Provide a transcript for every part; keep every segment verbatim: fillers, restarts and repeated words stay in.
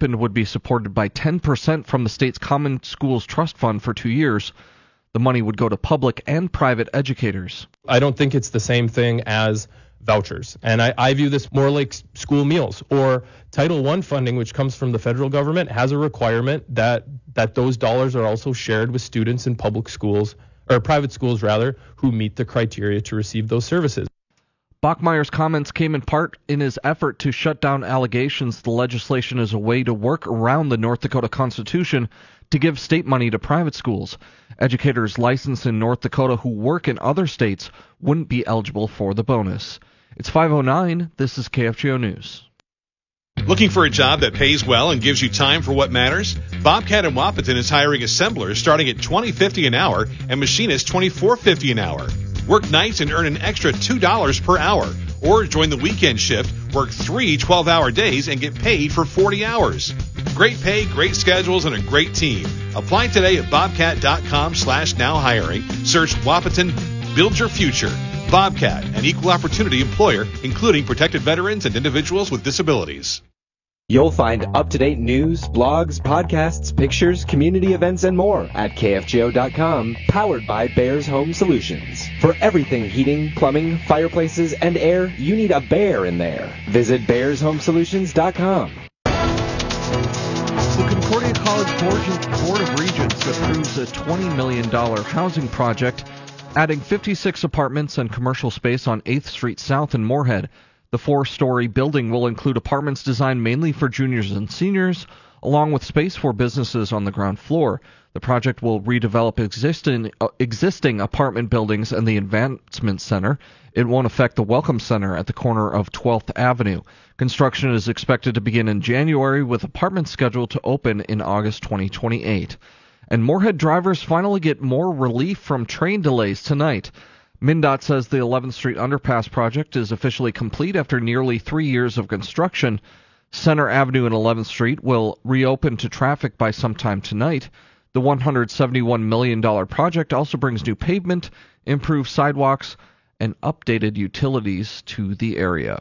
opened would be supported by ten percent from the state's Common Schools Trust Fund for two years. The money would go to public and private educators. I don't think it's the same thing as vouchers. And I, I view this more like school meals or Title one funding, which comes from the federal government, has a requirement that that those dollars are also shared with students in public schools, or private schools rather, who meet the criteria to receive those services. Bachmeier's comments came in part in his effort to shut down allegations the legislation is a way to work around the North Dakota Constitution to give state money to private schools. Educators licensed in North Dakota who work in other states wouldn't be eligible for the bonus. It's five oh nine. This is K F G O News. Looking for a job that pays well and gives you time for what matters? Bobcat in Wahpeton is hiring assemblers starting at twenty fifty an hour and machinists twenty-four fifty an hour. Work nights and earn an extra two dollars per hour. Or join the weekend shift, work three twelve-hour days, and get paid for forty hours. Great pay, great schedules, and a great team. Apply today at bobcat.com slash now hiring. Search Wahpeton, build your future. Bobcat, an equal opportunity employer, including protected veterans and individuals with disabilities. You'll find up-to-date news, blogs, podcasts, pictures, community events, and more at K F G O dot com, powered by Bears Home Solutions. For everything heating, plumbing, fireplaces, and air, you need a bear in there. Visit bears home solutions dot com. The Concordia College Board of Regents approves a twenty million dollars housing project, adding fifty-six apartments and commercial space on eighth Street South in Moorhead. The four-story building will include apartments designed mainly for juniors and seniors, along with space for businesses on the ground floor. The project will redevelop existing, uh, existing apartment buildings and the Advancement Center. It won't affect the Welcome Center at the corner of twelfth Avenue. Construction is expected to begin in January, with apartments scheduled to open in August twenty twenty-eight. And Moorhead drivers finally get more relief from train delays tonight. MnDOT says the eleventh Street Underpass project is officially complete after nearly three years of construction. Center Avenue and eleventh Street will reopen to traffic by sometime tonight. The one hundred seventy-one million dollars project also brings new pavement, improved sidewalks, and updated utilities to the area.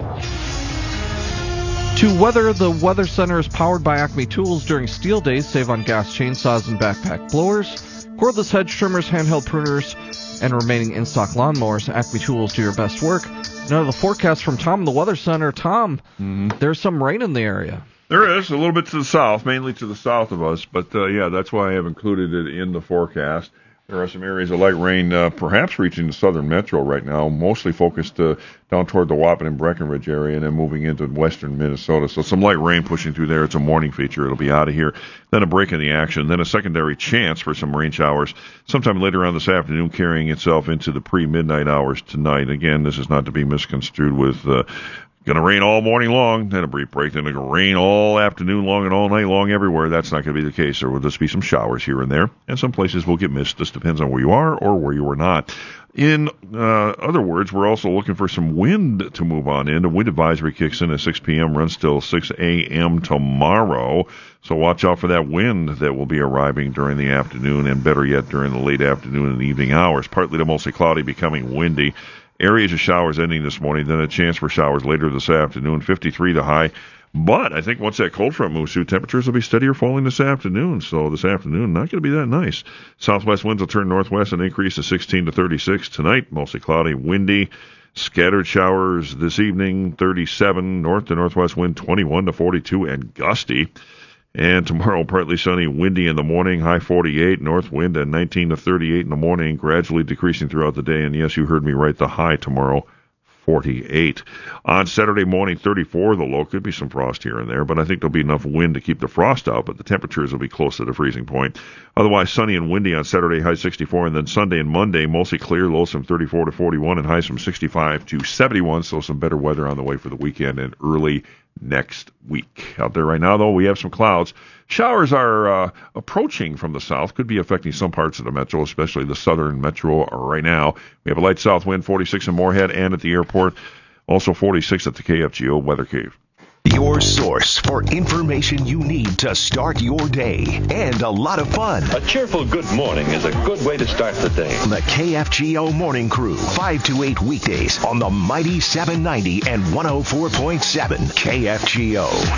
To weather, the Weather Center is powered by Acme Tools. During steel days, save on gas chainsaws and backpack blowers, cordless hedge trimmers, handheld pruners, and remaining in-stock lawnmowers. Acme Tools do your best work. Now the forecast from Tom in the Weather Center. Tom, mm-hmm. There's some rain in the area. There is, a little bit to the south, mainly to the south of us. But, uh, yeah, that's why I have included it in the forecast. There are some areas of light rain uh, perhaps reaching the southern metro right now, mostly focused uh, down toward the Wahpeton and Breckenridge area and then moving into western Minnesota. So some light rain pushing through there. It's a morning feature. It'll be out of here. Then a break in the action. Then a secondary chance for some rain showers sometime later on this afternoon, carrying itself into the pre-midnight hours tonight. Again, this is not to be misconstrued with uh, going to rain all morning long, then a brief break, then it's going to rain all afternoon long and all night long everywhere. That's not going to be the case. There will just be some showers here and there, and some places will get missed. This depends on where you are or where you are not. In uh, other words, we're also looking for some wind to move on in. The wind advisory kicks in at six p.m., runs till six a.m. tomorrow. So watch out for that wind that will be arriving during the afternoon, and better yet, during the late afternoon and evening hours. Partly to mostly cloudy, becoming windy. Areas of showers ending this morning, then a chance for showers later this afternoon, fifty-three to high. But I think once that cold front moves through, temperatures will be steadier falling this afternoon. So this afternoon, not going to be that nice. Southwest winds will turn northwest and increase to sixteen to thirty-six. Tonight, mostly cloudy, windy. Scattered showers this evening, thirty-seven. North to northwest wind, twenty-one to forty-two, and gusty. And tomorrow, partly sunny, windy in the morning, high forty-eight, north wind at nineteen to thirty-eight in the morning, gradually decreasing throughout the day. And yes, you heard me right, the high tomorrow, forty-eight. On Saturday morning, thirty-four, the low. Could be some frost here and there, but I think there'll be enough wind to keep the frost out, but the temperatures will be close to the freezing point. Otherwise, sunny and windy on Saturday, high sixty-four, and then Sunday and Monday, mostly clear, lows from thirty-four to forty-one, and highs from sixty-five to seventy-one, so some better weather on the way for the weekend and early next week. Out there right now, though, we have some clouds. Showers are uh, approaching from the south, could be affecting some parts of the metro, especially the southern metro right now. We have a light south wind, forty-six in Moorhead and at the airport, also forty-six at the K F G O Weather Cave. Your source for information you need to start your day and a lot of fun. A cheerful good morning is a good way to start the day. The K F G O Morning Crew, five to eight weekdays on the mighty seven ninety and one oh four point seven K F G O.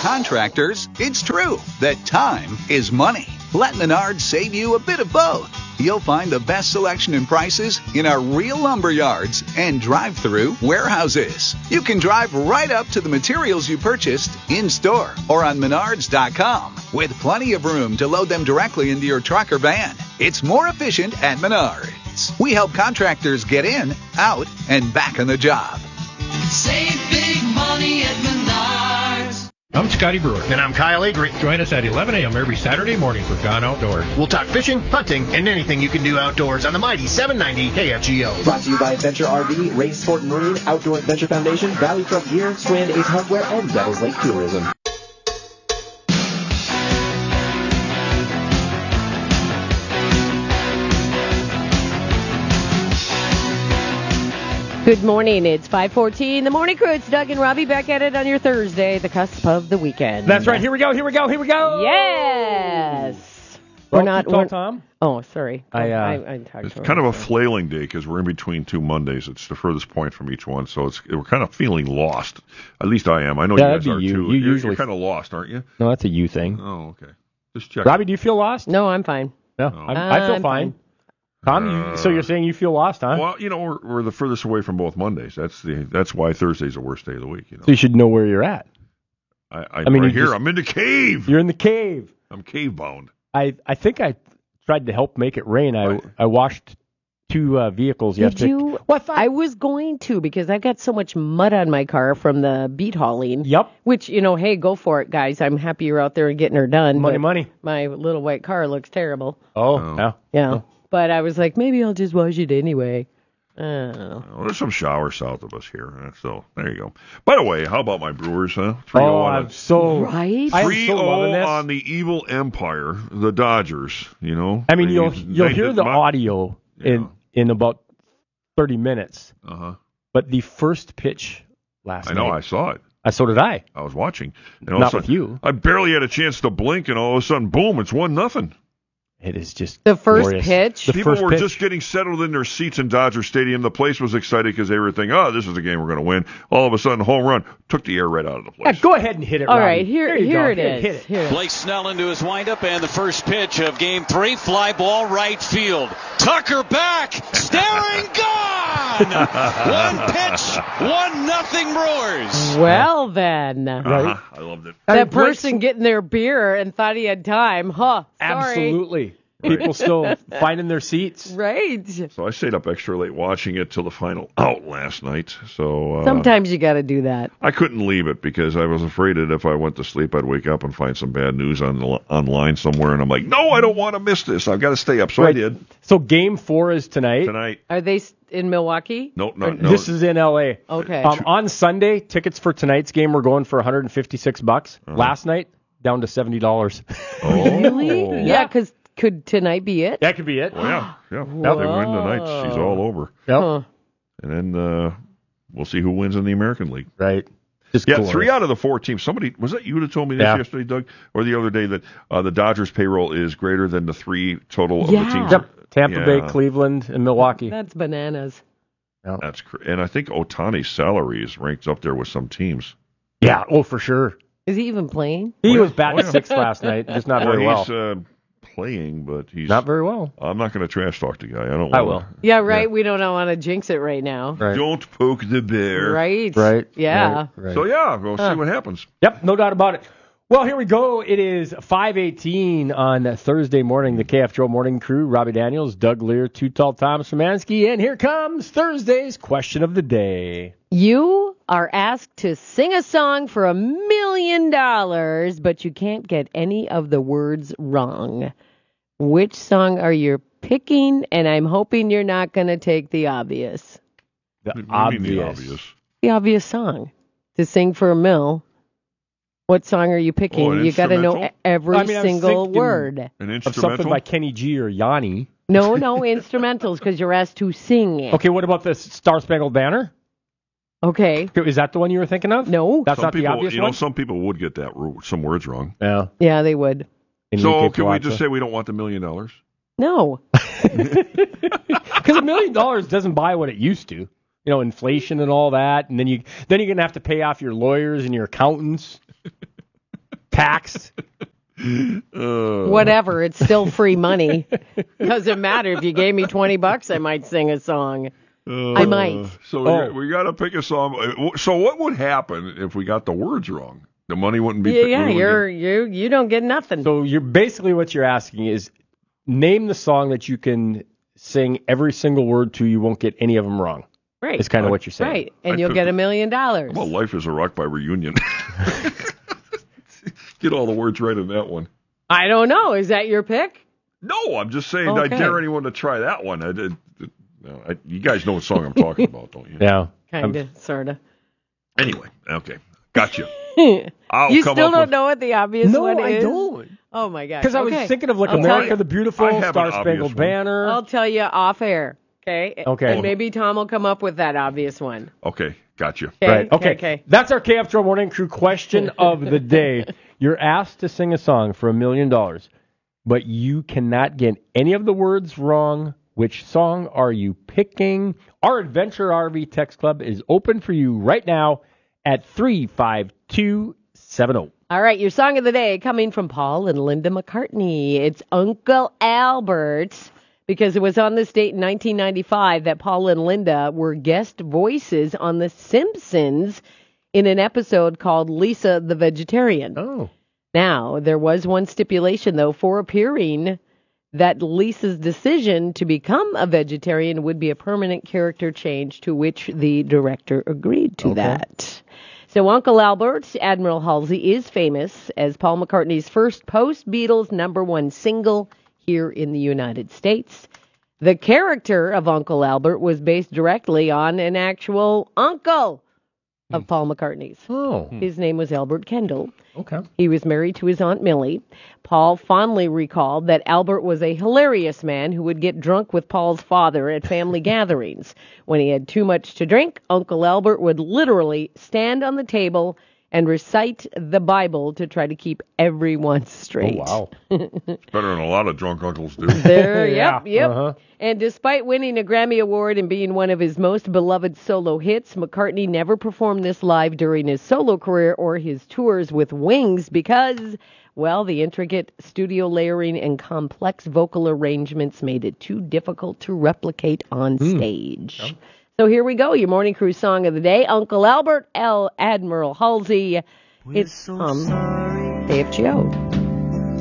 contractors, it's true that time is money. Let Menards save you a bit of both. You'll find the best selection and prices in our real lumber yards and drive-through warehouses. You can drive right up to the materials you purchased in-store or on menards dot com with plenty of room to load them directly into your truck or van. It's more efficient at Menards. We help contractors get in, out, and back on the job. Save big money at Menards. I'm Scotty Brewer. And I'm Kyle Avery. Join us at eleven a.m. every Saturday morning for Gone Outdoors. We'll talk fishing, hunting, and anything you can do outdoors on the mighty seven ninety K F G O. Brought to you by Adventure R V, Ray Sport Marine, Outdoor Adventure Foundation, Valley Truck Gear, Strand Ace Hardware, and Devils Lake Tourism. Good morning. It's five fourteen. The Morning Crew. It's Doug and Robbie back at it on your Thursday, the cusp of the weekend. That's right. Here we go. Here we go. Here we go. Yes. We're We're not. Tall We're, Tom. oh, sorry. I, uh, I, I talked It's to kind her. of a flailing day because we're in between two Mondays. It's the furthest point from each one, so it's we're kind of feeling lost. At least I am. I know Yeah, you that'd guys be are you. too. You you're, usually- you're kind of lost, aren't you? No, that's a you thing. Oh, okay. Just check. Robbie, do you feel lost? No, I'm fine. No, Oh. I'm, I feel I'm fine. fine. Tom, you, Uh, so you're saying you feel lost, huh? Well, you know, we're, we're the furthest away from both Mondays. That's the that's why Thursday's the worst day of the week. You know, So you should know where you're at. I, I, I mean, right you here, just- I'm in the cave. You're in the cave. I'm cave bound. I, I think I tried to help make it rain. I Right. I washed two uh, vehicles Did yesterday. you? Well, I thought- I was going to because I've got so much mud on my car from the beet hauling. Yep. Which, you know, hey, go for it, guys. I'm happy you're out there and getting her done. Money, but money. My little white car looks terrible. Oh, Oh. yeah. Yeah. But I was like, maybe I'll just wash it anyway. Oh. Well, there's some showers south of us here, uh, so there you go. By the way, how about my Brewers? Huh? Oh, on I'm a- so Right? I am three so loving oh this. on the evil empire, the Dodgers. You know. I mean, They- you'll they you'll hear hit the my- audio in in about thirty minutes. Uh huh. But the first pitch last I know. night. I saw it. I so did I. I was watching. And all of a Not sudden, with you. I barely had a chance to blink, and all of a sudden, boom! It's one nothing. It is just The first glorious. pitch? The People first were pitch. just getting settled in their seats in Dodger Stadium. The place was excited because they were thinking, "Oh, this is the game we're going to win." All of a sudden, home run took the air right out of the Yeah, place. go ahead and hit it. All Robbie. right, here, There you here go. it Hit is. Hit it. Here. Blake Snell into his windup and the first pitch of game three. Fly ball right field. Tucker back. Staring gone. One pitch. One nothing Brewers. Well, then. Uh-huh. I loved it. That And Blake person getting their beer and thought he had time. Huh. Sorry. Absolutely. People still finding their seats. Right. So I stayed up extra late watching it till the final out last night. So uh, Sometimes you got to do that. I couldn't leave it because I was afraid that if I went to sleep, I'd wake up and find some bad news on the, online somewhere. And I'm like, no, I don't want to miss this. I've got to stay up. So I Right. did So game four is tonight. tonight. Are they s- in Milwaukee? No, no, Or- no. This is in L A. Okay. Um, on Sunday, tickets for tonight's game were going for one hundred fifty-six bucks. Uh-huh. Last night, down to seventy dollars. Really? Yeah, because could tonight be it? That could be it. Well, yeah, yeah. Now they win tonight. She's all over. Yep. Huh. And then uh, we'll see who wins in the American League. Right. Just Yeah, glorious. three out of the four teams. Somebody was that you that told me this Yeah. yesterday, Doug, or the other day that uh, the Dodgers payroll is greater than the three total of Yeah. the teams. Yep. Tampa Yeah. Bay, Cleveland, and Milwaukee. That's bananas. That's cr- and I think Ohtani's salary is ranked up there with some teams. Yeah. Oh, for sure. Is he even playing? He Oh, was yeah. batting Oh, yeah. sixth last night, just not Well, very well. he's uh, playing, but he's Not very well. I'm not going to trash talk the guy. I don't. I wanna- will. Yeah, right. We don't want to jinx it right now. Right. Don't poke the bear. Right. Right. Yeah. Right. Right. So yeah, we'll Huh. see what happens. Yep, no doubt about it. Well, here we go. It is five eighteen on Thursday morning. The K F Joe Morning Crew, Robbie Daniels, Doug Lear, Too Tall Thomas Szymanski, and here comes Thursday's question of the day. You are asked to sing a song for a million dollars, but you can't get any of the words wrong. Which song are you picking? And I'm hoping you're not going to take the obvious. The What do you mean obvious. the obvious. The obvious song to sing for a mill. What song are you picking? Oh, an you got to know instrumental? every I mean, I was single thinking- word. An Of something instrumental. by Kenny G or Yanni. No, no instrumentals because you're asked to sing it. Okay, what about the Star Spangled Banner? Okay. Is that the one you were thinking of? No. That's some not people, the obvious you know, one? some people would get that ro- some words wrong. Yeah. Yeah, they would. So Enrique can we Piazza. just say we don't want the million dollars? No. Because a million dollars doesn't buy what it used to. You know, inflation and all that, and then you then you're gonna have to pay off your lawyers and your accountants. taxed. Uh, Whatever, it's still free money. Doesn't matter. If you gave me twenty bucks, I might sing a song. uh, I might. So Oh. we, we got to pick a song. So what would happen if we got the words wrong? The money wouldn't be. Yeah, we yeah wouldn't you're you you don't get nothing. So you're basically what you're asking is name the song that you can sing every single word to. You won't get any of them wrong. Right. It's kind of what you're saying. Right, and I you'll took get the- a million dollars. Well, Life is a Rock by Reunion. Get all the words right in that one. I don't know. Is that your pick? No, I'm just saying. Okay. I dare anyone to try that one. I did. No, I, you guys know what song I'm talking about, don't you? Yeah. Kind of, sort of. Anyway, okay, gotcha. You I'll still come don't up with, know what the obvious No, one I is? don't. Oh, my gosh. Because I was Okay. thinking of like I'll America tell the Beautiful, I have an Star obvious Spangled one. Banner. I'll tell you off air. Okay. Okay. And maybe Tom will come up with that obvious one. Okay, gotcha. Okay. Right. Okay. Okay. That's our K F Joe Morning Crew question of the day. You're asked to sing a song for a million dollars, but you cannot get any of the words wrong. Which song are you picking? Our Adventure R V Text Club is open for you right now at three five two seven zero. All right, your song of the day coming from Paul and Linda McCartney. It's Uncle Albert, because it was on this date in nineteen ninety-five that Paul and Linda were guest voices on The Simpsons in an episode called Lisa the Vegetarian. Oh. Now, there was one stipulation, though, for appearing, that Lisa's decision to become a vegetarian would be a permanent character change, to which the director agreed to Okay. that. So Uncle Albert, Admiral Halsey, is famous as Paul McCartney's first post-Beatles number one single here in the United States. The character of Uncle Albert was based directly on an actual uncle of Paul McCartney's. Oh. His name was Albert Kendall. Okay. He was married to his Aunt Millie. Paul fondly recalled that Albert was a hilarious man who would get drunk with Paul's father at family gatherings. When he had too much to drink, Uncle Albert would literally stand on the table and recite the Bible to try to keep everyone straight. Oh, wow. It's better than a lot of drunk uncles do. There, Yeah, yep, yep. uh-huh. And despite winning a Grammy Award and being one of his most beloved solo hits, McCartney never performed this live during his solo career or his tours with Wings because, well, the intricate studio layering and complex vocal arrangements made it too difficult to replicate on stage. Oh. So here we go, your Morning Crew song of the day, Uncle Albert, L. Admiral Halsey. It's um, K F G O.